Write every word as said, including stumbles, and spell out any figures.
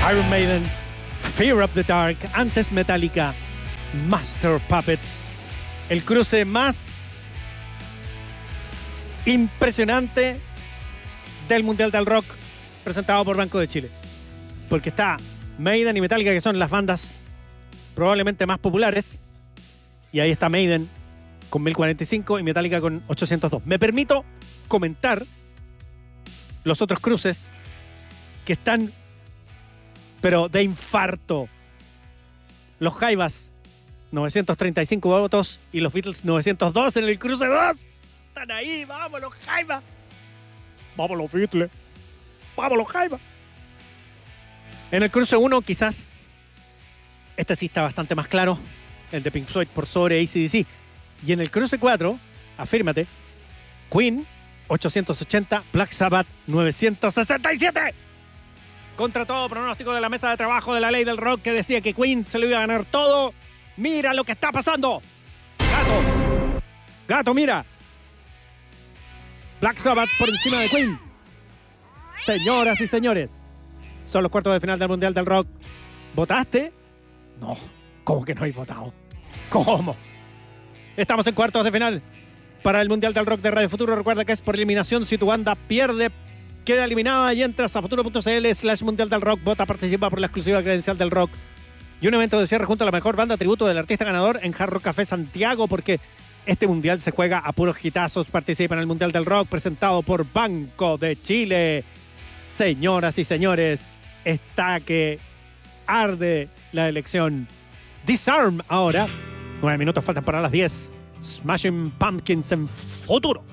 Iron Maiden, Fear of the Dark, antes Metallica, Master Puppets. El cruce más impresionante del Mundial del Rock presentado por Banco de Chile. Porque está Maiden y Metallica, que son las bandas probablemente más populares. Y ahí está Maiden con mil cuarenta y cinco y Metallica con ochocientos dos. Me permito comentar los otros cruces que están, pero de infarto. Los Jaivas, novecientos treinta y cinco votos, y los Beatles, novecientos dos en el cruce dos. Están ahí, vamos los Jaivas. Vamos los Beatles. Vamos los Jaivas. En el cruce uno, quizás, este sí está bastante más claro, el de Pink Floyd por sobre A C D C. Y en el cruce cuatro, afírmate, Queen, ochocientos ochenta, Black Sabbath, novecientos sesenta y siete. Contra todo pronóstico de la mesa de trabajo de la ley del rock, que decía que Queen se lo iba a ganar todo. Mira lo que está pasando. Gato. Gato, mira. Black Sabbath por encima de Queen. Señoras y señores, son los cuartos de final del Mundial del Rock. ¿Votaste? No. ¿Cómo que no hay votado? ¿Cómo? Estamos en cuartos de final para el Mundial del Rock de Radio Futuro. Recuerda que es por eliminación. Si tu banda pierde, queda eliminada, y entras a futuro.cl slash Mundial del Rock. Vota, participa por la exclusiva credencial del rock y un evento de cierre junto a la mejor banda tributo del artista ganador en Hard Rock Café Santiago, porque este mundial se juega a puros hitazos. Participa en el Mundial del Rock presentado por Banco de Chile. Señoras y señores, está que arde la elección. Disarm ahora. Nueve minutos faltan para las diez. Smashing Pumpkins en Futuro.